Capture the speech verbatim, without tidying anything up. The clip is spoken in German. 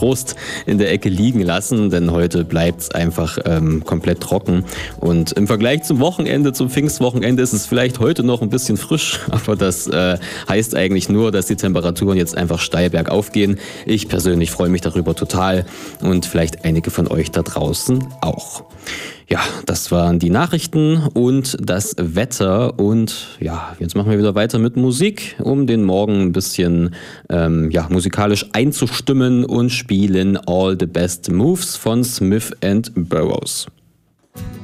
getrost in der Ecke liegen lassen, denn heute bleibt es einfach ähm, komplett trocken. Und im Vergleich zum Wochenende, zum Pfingstwochenende, ist es vielleicht heute noch ein bisschen frisch, aber das äh, heißt eigentlich nur, dass die Temperaturen jetzt einfach steil bergauf gehen. Ich persönlich freue mich darüber total und vielleicht einige von euch da draußen auch. Ja, das waren die Nachrichten und das Wetter und ja, jetzt machen wir wieder weiter mit Musik, um den Morgen ein bisschen ähm, ja, musikalisch einzustimmen und spielen All the Best Moves von Smith and Burroughs.